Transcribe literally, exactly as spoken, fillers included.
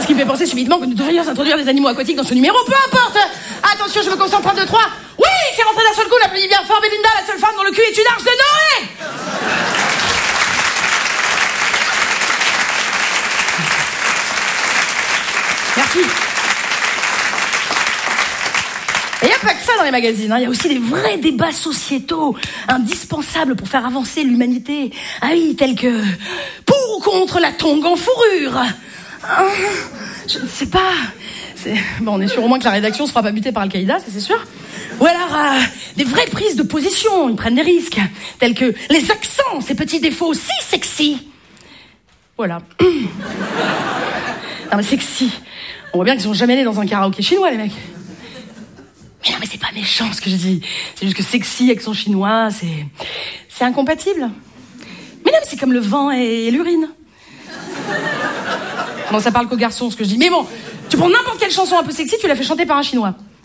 Ce qui me fait penser subitement que nous devrions introduire des animaux aquatiques dans ce numéro. Peu importe. Attention, je me concentre. un, deux, trois. Oui, c'est rentré d'un seul coup. L'applaudit bien fort. Belinda, la seule femme dont le cul est une arche de Noé. Merci. Et il n'y a pas que ça dans les magazines, hein. Il y a aussi des vrais débats sociétaux indispensables pour faire avancer l'humanité. Ah oui, tels que pour ou contre la tongue en fourrure. Hein, je ne sais pas. C'est... Bon, on est sûr au moins que la rédaction se fera pas buter par Al-Qaïda, ça c'est sûr. Ou alors euh, des vraies prises de position, ils prennent des risques, tels que les accents, ces petits défauts si sexy. Voilà. Non mais sexy. On voit bien qu'ils sont jamais allés dans un karaoké chinois, les mecs. Mais non, mais c'est pas méchant ce que je dis. C'est juste que sexy, accent chinois, c'est... c'est incompatible. Mais non, mais c'est comme le vent et l'urine. Non, ça parle qu'aux garçons, ce que je dis. Mais bon, tu prends n'importe quelle chanson un peu sexy, tu la fais chanter par un chinois.